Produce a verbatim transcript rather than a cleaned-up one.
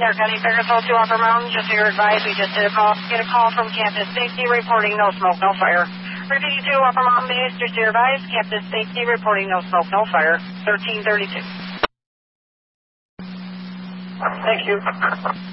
Air County Pegasus to Upper Mountain, just so you're advised, we just did a call, get a call from Campus Safety reporting no smoke, no fire. Repeat to Upper Mountain Base, just so you're advised, Campus Safety reporting no smoke, no fire, thirteen thirty-two. Thank you.